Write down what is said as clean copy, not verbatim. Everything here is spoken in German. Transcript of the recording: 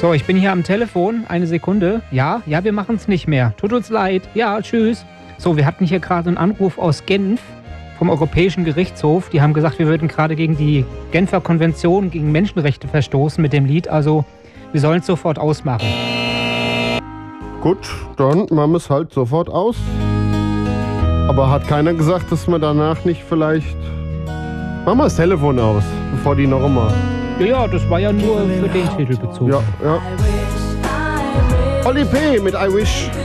So, ich bin hier am Telefon. Eine Sekunde. Ja, wir machen es nicht mehr. Tut uns leid. Ja, tschüss. So, wir hatten hier gerade einen Anruf aus Genf vom Europäischen Gerichtshof. Die haben gesagt, wir würden gerade gegen die Genfer Konvention gegen Menschenrechte verstoßen mit dem Lied. Also, wir sollen es sofort ausmachen. Gut, dann machen wir es halt sofort aus. Aber hat keiner gesagt, dass wir danach nicht vielleicht... Machen wir das Telefon aus, bevor die noch immer... Ja, das war ja nur für den Titel bezogen. Ja. Oli P. mit I Wish.